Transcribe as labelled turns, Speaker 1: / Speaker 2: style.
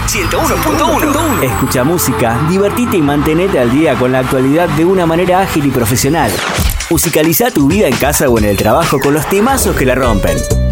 Speaker 1: 101.1. Escucha música, divertite y mantenete al día con la actualidad de una manera ágil y profesional. Musicaliza tu vida en casa o en el trabajo con los temazos que la rompen.